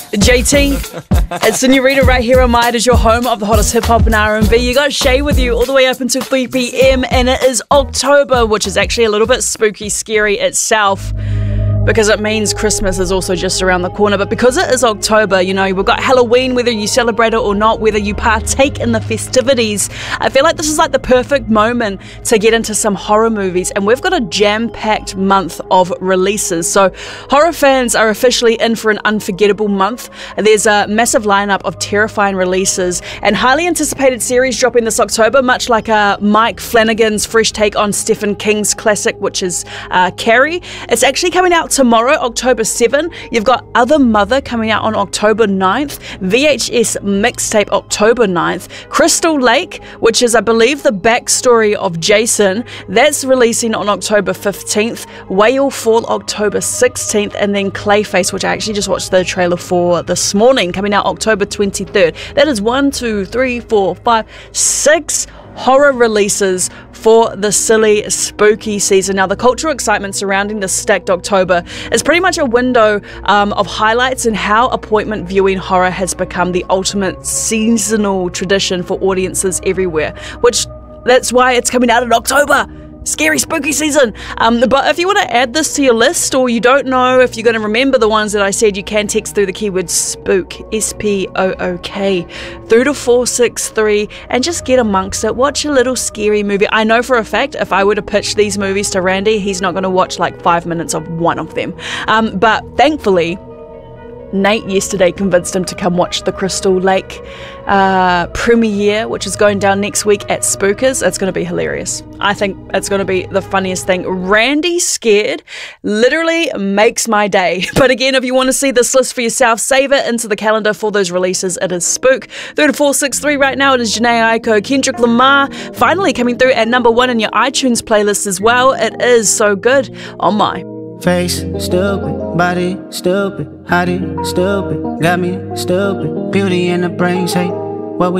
JT, it's Senorita right here on Maya. It is your home of the hottest hip-hop and R&B. You got Shay with you all the way up until 3 p.m. and it is October, which is actually a little bit spooky, scary itself, because it means Christmas is also just around the corner. But because it is October, you know, we've got Halloween, whether you celebrate it or not, whether you partake in the festivities. I feel like this is like the perfect moment to get into some horror movies, and we've got a jam-packed month of releases. So horror fans are officially in for an unforgettable month. There's a massive lineup of terrifying releases and highly anticipated series dropping this October, much like Mike Flanagan's fresh take on Stephen King's classic, which is Carrie. It's actually coming out tomorrow, October 7. You've got Other Mother coming out on October 9th, VHS Mixtape October 9th, Crystal Lake, which is, I believe, the backstory of Jason, that's releasing on October 15th, Whale Fall October 16th, and then Clayface, which I actually just watched the trailer for this morning, coming out October 23rd. That is 6 horror releases for the silly, spooky season. Now, the cultural excitement surrounding this stacked October is pretty much a window of highlights and how appointment viewing horror has become the ultimate seasonal tradition for audiences everywhere, which that's why it's coming out in October. Scary, spooky season. But if you want to add this to your list, or you don't know if you're going to remember the ones that I said, you can text through the keyword SPOOK, S-P-O-O-K, through to 463 and just get amongst it. Watch a little scary movie. I know for a fact if I were to pitch these movies to Randy, he's not going to watch like 5 minutes of one of them. But thankfully, Nate yesterday convinced him to come watch the Crystal Lake premiere, which is going down next week at Spookers. It's going to be hilarious. I think it's going to be the funniest thing. Randy Scared literally makes my day. But again, if you want to see this list for yourself, save it into the calendar for those releases. It is Spook. Through to 463 right now, it is Jhené Aiko, Kendrick Lamar, finally coming through at number 1 in your iTunes playlist as well. It is So Good on My. Face stupid, body stupid, hottie stupid, got me stupid, beauty in the brain, say what we